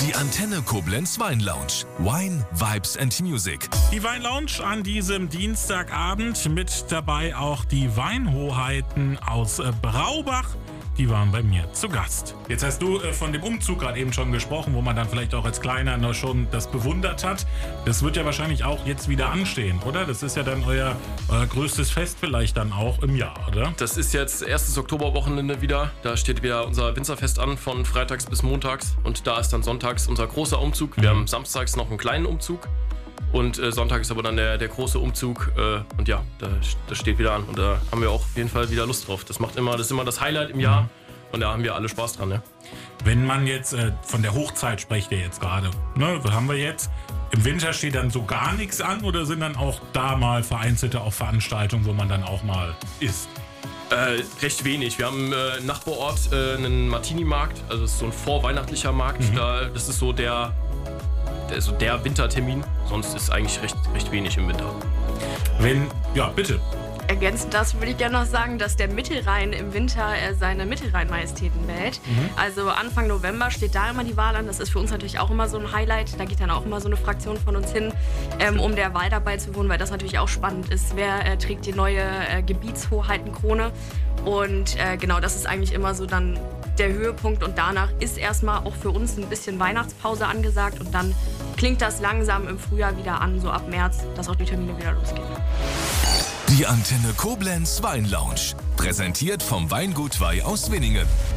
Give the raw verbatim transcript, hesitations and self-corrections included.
Die Antenne Koblenz Wein Lounge. Wine, Vibes and Music. Die Wein Lounge an diesem Dienstagabend. Mit dabei auch die Weinhoheiten aus äh, Braubach. Die waren bei mir zu Gast. Jetzt hast du äh, von dem Umzug gerade eben schon gesprochen, wo man dann vielleicht auch als Kleiner noch schon das bewundert hat. Das wird ja wahrscheinlich auch jetzt wieder anstehen, oder? Das ist ja dann euer, euer größtes Fest vielleicht dann auch im Jahr, oder? Das ist jetzt erstes Oktoberwochenende wieder. Da steht wieder unser Winzerfest an von freitags bis montags. Und da ist dann sonntags unser großer Umzug. Wir mhm. haben samstags noch einen kleinen Umzug. Und äh, Sonntag ist aber dann der, der große Umzug. Äh, und ja, das da steht wieder an. Und da haben wir auch auf jeden Fall wieder Lust drauf. Das macht immer, das ist immer das Highlight im Jahr. Mhm. Und da haben wir alle Spaß dran, ja. Wenn man jetzt, äh, von der Hochzeit spricht ihr jetzt gerade, ne, was haben wir jetzt? Im Winter steht dann so gar nichts an oder sind dann auch da mal vereinzelte auch Veranstaltungen, wo man dann auch mal isst? Äh, recht wenig. Wir haben äh, im Nachbarort äh, einen Martini-Markt, also das ist so ein vorweihnachtlicher Markt. Mhm. Da, das ist so der, der, so der Wintertermin, sonst ist eigentlich recht, recht wenig im Winter. Wenn, ja, bitte. Ergänzend das würde ich gerne noch sagen, dass der Mittelrhein im Winter äh, seine Mittelrhein-Majestäten wählt. Mhm. Also Anfang November steht da immer die Wahl an. Das ist für uns natürlich auch immer so ein Highlight. Da geht dann auch immer so eine Fraktion von uns hin, ähm, um der Wahl dabei zu wohnen, weil das natürlich auch spannend ist. Wer äh, trägt die neue äh, Gebietshoheitenkrone? Und äh, genau, das ist eigentlich immer so dann der Höhepunkt. Und danach ist erstmal auch für uns ein bisschen Weihnachtspause angesagt. Und dann klingt das langsam im Frühjahr wieder an, so ab März, dass auch die Termine wieder losgehen. Die Antenne Koblenz Wein Lounge. Präsentiert vom Weingut Weih aus Winningen.